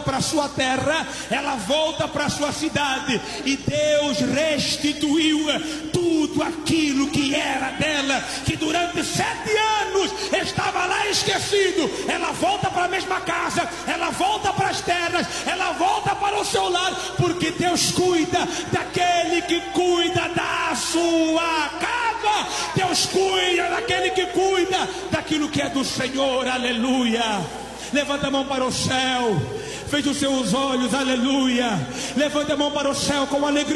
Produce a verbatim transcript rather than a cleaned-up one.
para a sua terra, ela volta para a sua cidade, e Deus restituiu tudo aquilo que era dela, que durante sete anos estava lá esquecido. Ela volta para a mesma casa, ela volta para as terras, ela volta para o seu lar, porque Deus cuida daquele que cuida da sua casa. Deus cuida daquele que cuida daquilo que é do Senhor. Aleluia. Levanta a mão para o céu, feche os seus olhos, aleluia. Levanta a mão para o céu com alegria.